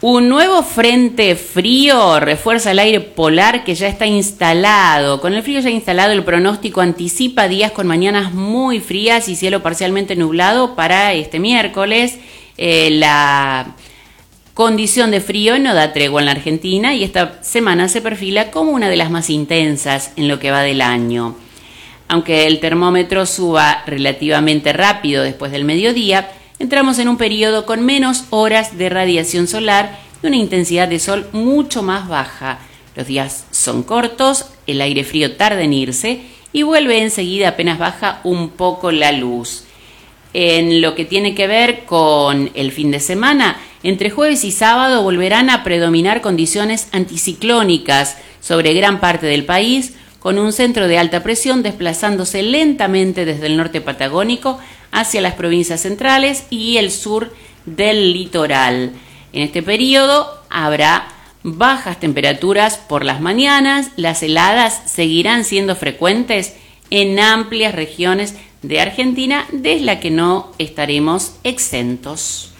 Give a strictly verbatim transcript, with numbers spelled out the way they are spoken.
Un nuevo frente frío refuerza el aire polar que ya está instalado. Con el frío ya instalado, el pronóstico anticipa días con mañanas muy frías y cielo parcialmente nublado para este miércoles. Eh, la condición de frío no da tregua en la Argentina y esta semana se perfila como una de las más intensas en lo que va del año. Aunque el termómetro suba relativamente rápido después del mediodía, entramos en un periodo con menos horas de radiación solar y una intensidad de sol mucho más baja. Los días son cortos, el aire frío tarda en irse y vuelve enseguida apenas baja un poco la luz. En lo que tiene que ver con el fin de semana, entre jueves y sábado volverán a predominar condiciones anticiclónicas sobre gran parte del país, con un centro de alta presión desplazándose lentamente desde el norte patagónico hacia las provincias centrales y el sur del litoral. En este periodo habrá bajas temperaturas por las mañanas, las heladas seguirán siendo frecuentes en amplias regiones de Argentina, de las que no estaremos exentos.